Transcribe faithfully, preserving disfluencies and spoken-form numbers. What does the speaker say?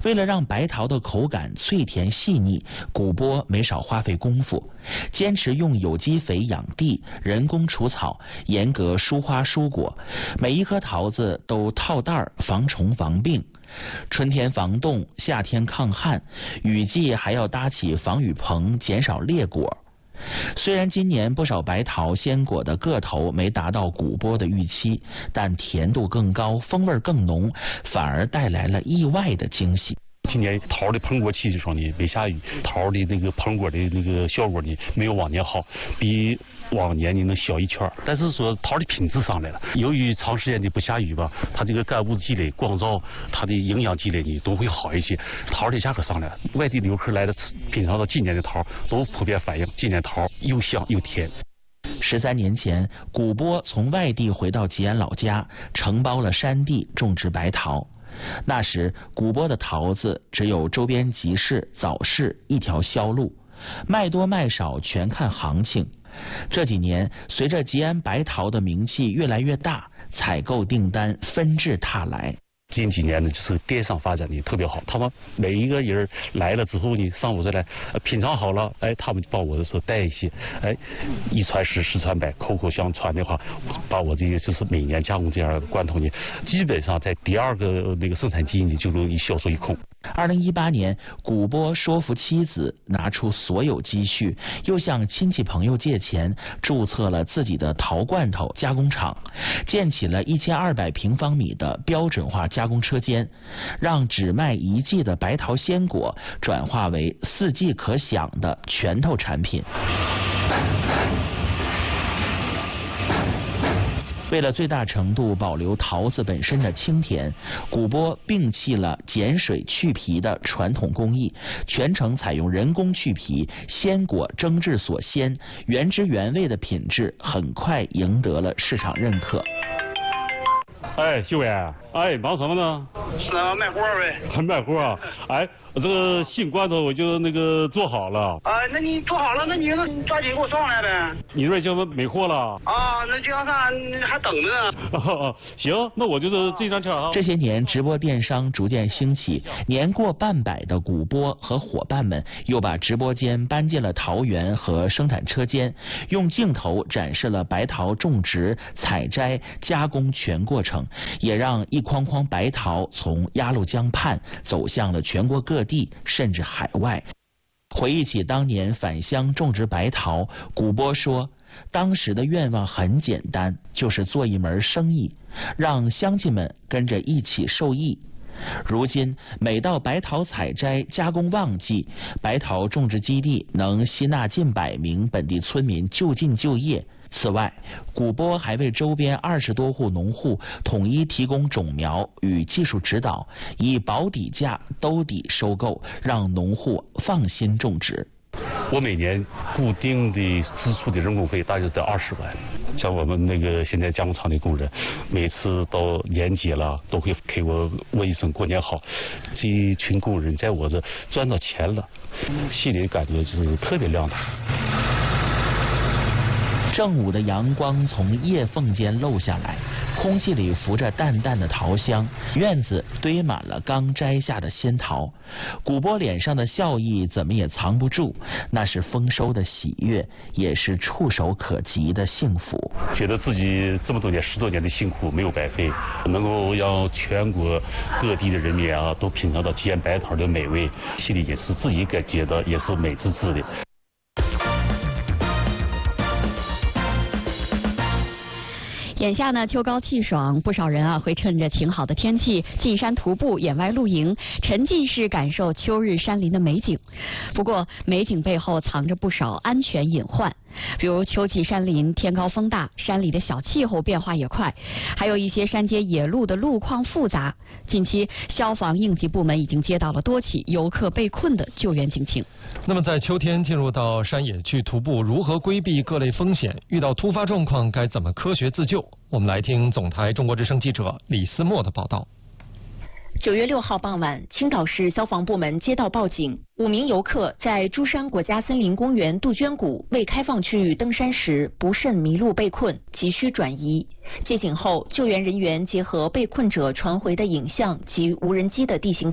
为了让白桃的口感脆甜细腻，古波没少花费功夫，坚持用有机肥养地，人工除草，严格疏花疏果，每一颗桃子都套袋防虫防病。春天防冻，夏天抗旱，雨季还要搭起防雨棚，减少裂果。虽然今年不少白桃鲜果的个头没达到古波的预期，但甜度更高，风味更浓，反而带来了意外的惊喜。 今年桃的膨果期的时候呢，没下雨，桃的那个膨果的那个效果呢，没有往年好，比往年呢能小一圈。但是说桃的品质上来了，由于长时间的不下雨吧，它这个干物积累、光照，它的营养积累呢都会好一些。桃的价格上来了，外地游客来的品尝到今年的桃，都普遍反映今年桃又香又甜。 十三年前，古波从外地回到吉安老家，承包了山地种植白桃。那时古波的桃子只有周边集市、早市一条销路，卖多卖少全看行情。这几年随着吉安白桃的名气越来越大，采购订单纷至沓来。 近几年呢，就是电商发展的特别好，他们每一个人来了之后呢，上午再来品尝好了，哎，他们帮我的时候带一些，哎，一传十，十传百，口口相传的话，把我这个就是每年加工这样的罐头呢，基本上在第二个那个生产季呢就容易销售一空。 二零一八年，古波说服妻子拿出所有积蓄，又向亲戚朋友借钱，注册了自己的桃罐头加工厂，建起了一千二百平方米的标准化加工车间，让只卖一季的白桃鲜果转化为四季可享的拳头产品。为了最大程度保留桃子本身的清甜，古波摒弃了碱水去皮的传统工艺，全程采用人工去皮，鲜果蒸制所鲜，原汁原味的品质很快赢得了市场认可。 哎，秀伟，哎，忙什么呢？ 是啊，卖货呗。 还卖货啊？哎，这个新罐头我就那个做好了。 啊，那你做好了，那你抓紧给我送来呗。 你那边就没货了？ 啊，那经销商还等着呢。 哦，行，那我就是这张车啊。 这些年，直播电商逐渐兴起，年过半百的古波和伙伴们又把直播间搬进了桃园和生产车间，用镜头展示了白桃种植、采摘、加工全过程，也让一筐筐白桃从鸭绿江畔走向了全国各地，甚至海外。回忆起当年返乡种植白桃，古波说，当时的愿望很简单，就是做一门生意，让乡亲们跟着一起受益。如今每到白桃采摘加工旺季，白桃种植基地能吸纳近百名本地村民就近就业。此外，古波还为周边二十多户农户统一提供种苗与技术指导，以保底价兜底收购，让农户放心种植。 我每年固定的支出的人工费大约在二十万，像我们那个现在加工厂的工人，每次到年节了都会给我问一声过年好。这一群工人在我这赚到钱了，心里感觉就是特别亮堂。 正午的阳光从叶缝间漏下来，空气里浮着淡淡的桃香，院子堆满了刚摘下的鲜桃。古波脸上的笑意怎么也藏不住，那是丰收的喜悦，也是触手可及的幸福。 觉得自己这么多年十多年的辛苦没有白费，能够让全国各地的人民啊都品尝到吉安白桃的美味，心里也是自己感觉到也是美滋滋的。 眼下呢，秋高气爽，不少人啊会趁着晴好的天气进山徒步、野外露营，沉浸式感受秋日山林的美景。不过，美景背后藏着不少安全隐患，比如秋季山林天高风大，山里的小气候变化也快，还有一些山间野路的路况复杂。近期，消防应急部门已经接到了多起游客被困的救援警情。 那么，在秋天进入到山野去徒步，如何规避各类风险？遇到突发状况该怎么科学自救？我们来听总台中国之声记者李思墨的报道。 九月六号傍晚，青岛市消防部门接到报警，五名游客在珠山国家森林公园杜鹃谷未开放区域登山时不慎迷路被困，急需转移。接警后，救援人员结合被困者传回的影像及无人机的地形